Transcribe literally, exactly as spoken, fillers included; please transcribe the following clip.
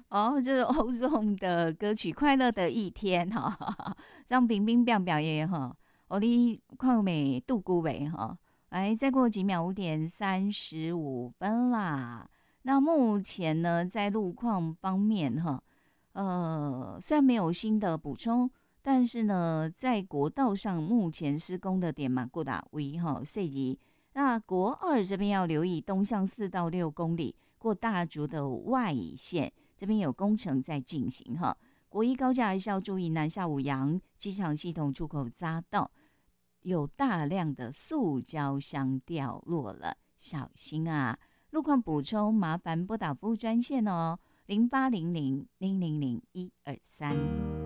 哦，这是欧颂的歌曲《快乐的一天》哈，让冰冰表表也哈，我的快美杜姑伟哈，来再过几秒，五点三十五分啦。那目前呢，在路况方面哈，呃，虽然没有新的补充，但是呢，在国道上目前施工的点嘛，过达为哈，设宜。那国二这边要留意东向四到六公里过大竹的外线，这边有工程在进行哈。国一高架还是要注意南下五羊机场系统出口匝道有大量的塑胶箱掉落了，小心啊！路况补充麻烦拨打服务专线哦，零八零零零零零一二三。